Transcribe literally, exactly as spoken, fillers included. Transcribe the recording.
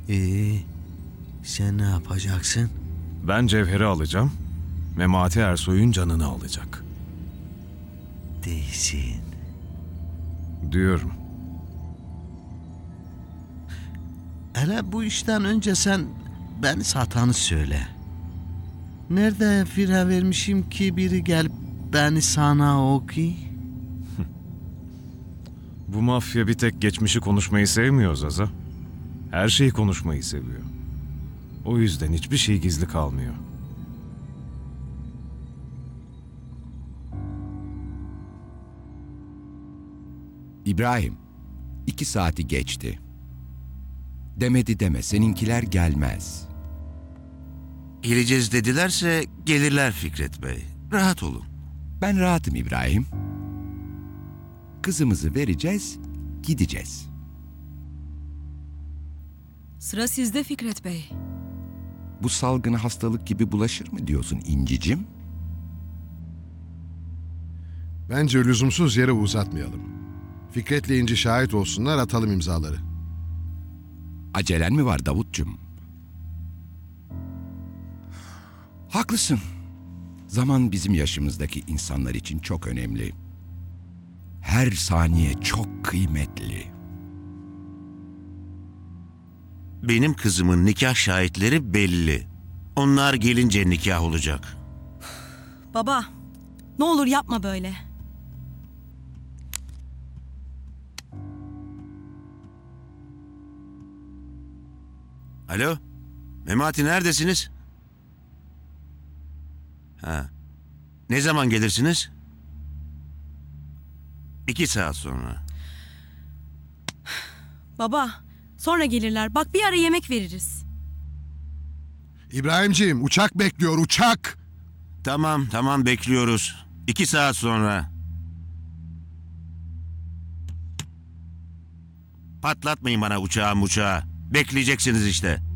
Ee, sen ne yapacaksın? Ben Cevher'i alacağım. Memati Ersoy'un canını alacak. Değilsin. Diyorum. Hele bu işten önce sen beni satanı söyle. Nerede fire vermişim ki biri gelip beni sana okuy? Bu mafya bir tek geçmişi konuşmayı sevmiyor Zaza. Her şeyi konuşmayı seviyor. O yüzden hiçbir şey gizli kalmıyor. İbrahim, iki saati geçti. Demedi deme, seninkiler gelmez. Geleceğiz dedilerse gelirler Fikret Bey. Rahat olun. Ben rahatım İbrahim. Kızımızı vereceğiz, gideceğiz. Sıra sizde Fikret Bey. Bu salgını hastalık gibi bulaşır mı diyorsun İncicim? Bence lüzumsuz yere uzatmayalım. Fikret'le İnci şahit olsunlar, atalım imzaları. Acelen mi var Davutcum? Haklısın. Zaman bizim yaşımızdaki insanlar için çok önemli. Her saniye çok kıymetli. Benim kızımın nikah şahitleri belli. Onlar gelince nikah olacak. Baba, ne olur yapma böyle. Alo? Memati neredesiniz? Ha. Ne zaman gelirsiniz? İki saat sonra. Baba, sonra gelirler. Bak bir ara yemek veririz. İbrahimciğim, uçak bekliyor, uçak! Tamam, tamam bekliyoruz. İki saat sonra. Patlatmayın bana uçağı uçağı. Bekleyeceksiniz işte.